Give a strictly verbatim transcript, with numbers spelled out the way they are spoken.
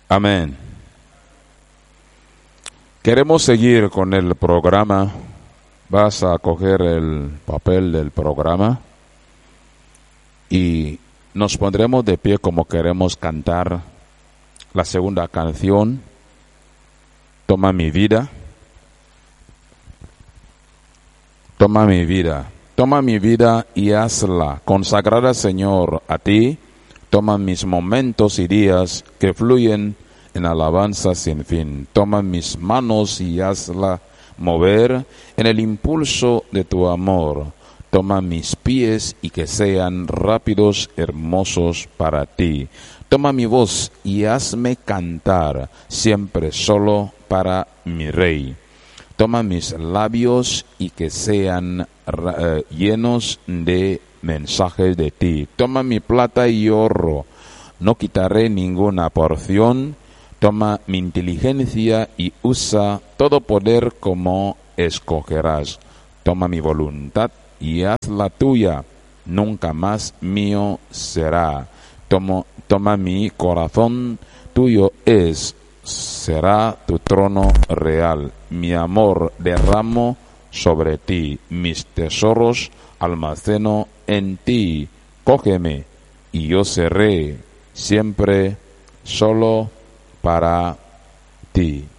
Amén. Queremos seguir con el programa. Vas a coger el papel del programa y nos pondremos de pie como queremos cantar la segunda canción, Toma mi vida. Toma mi vida. Toma mi vida y hazla consagrada, Señor, a ti. Toma mis momentos y días que fluyen en alabanza sin fin. Toma mis manos y hazla mover en el impulso de tu amor. Toma mis pies y que sean rápidos, hermosos para ti. Toma mi voz y hazme cantar siempre solo para mi Rey. Toma mis labios y que sean uh, llenos de mensajes de ti. Toma mi plata y oro, no quitaré ninguna porción. Toma mi inteligencia y usa todo poder como escogerás. Toma mi voluntad y haz la tuya, nunca más mío será. Toma, toma mi corazón, tuyo es, será tu trono real. Mi amor derramo sobre ti, mis tesoros almaceno en ti. Cógeme y yo seré siempre solo para ti.